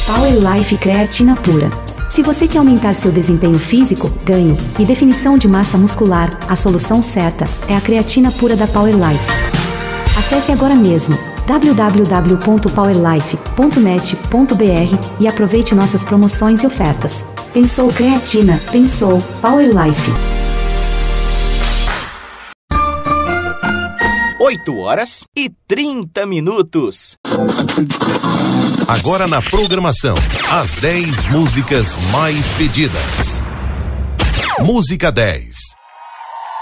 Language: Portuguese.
Power Life Creatina Pura. Se você quer aumentar seu desempenho físico, ganho e definição de massa muscular, a solução certa é a creatina pura da Power Life. Acesse agora mesmo www.powerlife.net.br e aproveite nossas promoções e ofertas. Pensou creatina, pensou Power Life. 8h30. Agora na programação, as 10 músicas mais pedidas. Música 10.